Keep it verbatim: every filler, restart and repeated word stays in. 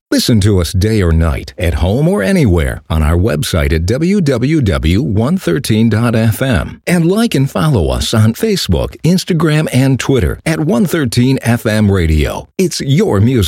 Listen to us day or night, at home or anywhere, on our website at w w w dot one thirteen dot f m. And like and follow us on Facebook, Instagram, and Twitter at one thirteen F M Radio. It's your music.